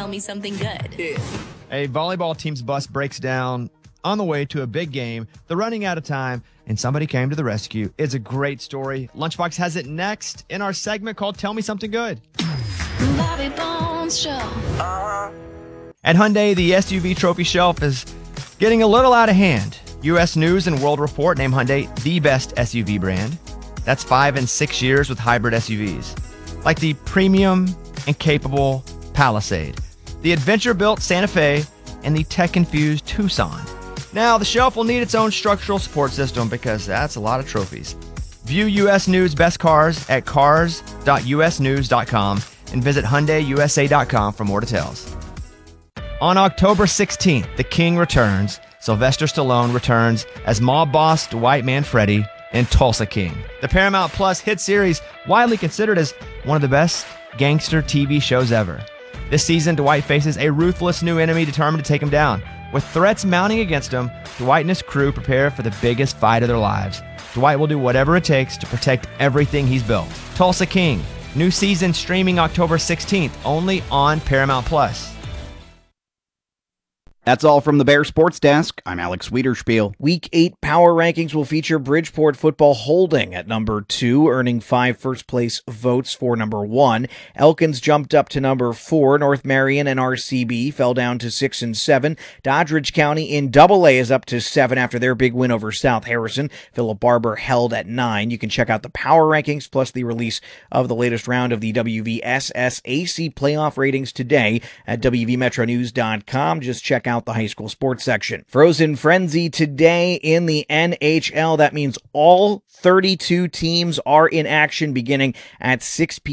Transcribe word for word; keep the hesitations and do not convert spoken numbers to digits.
me something good. Yeah. A volleyball team's bus breaks down on the way to a big game. They're running out of time, and somebody came to the rescue. It's a great story. Lunchbox has it next in our segment called Tell Me Something Good. Bobby Bones Show. At Hyundai, the S U V trophy shelf is getting a little out of hand. U S News and World Report named Hyundai the best S U V brand. That's five and six years with hybrid S U Vs. Like the premium and capable Palisade, the adventure-built Santa Fe, and the tech-infused Tucson. Now, the shelf will need its own structural support system because that's a lot of trophies. View U S News Best Cars at cars dot u s news dot com and visit Hyundai U S A dot com for more details. On October sixteenth, the King returns. Sylvester Stallone returns as mob boss Dwight Manfredi in Tulsa King. The Paramount Plus hit series, widely considered as one of the best gangster T V shows ever. This season, Dwight faces a ruthless new enemy determined to take him down. With threats mounting against him, Dwight and his crew prepare for the biggest fight of their lives. Dwight will do whatever it takes to protect everything he's built. Tulsa King, new season streaming October sixteenth, only on Paramount Plus. That's all from the Bear Sports Desk. I'm Alex Wiederspiel. Week eight Power Rankings will feature Bridgeport football holding at number two, earning five first-place votes for number one. Elkins jumped up to number four. North Marion and R C B fell down to six and seven. Doddridge County in Double A is up to seven after their big win over South Harrison. Philip Barber held at nine. You can check out the Power Rankings plus the release of the latest round of the W V S S A C playoff ratings today at w v metro news dot com. Just check out the high school sports section. Frozen Frenzy today in the N H L. That means all thirty-two teams are in action beginning at six p.m.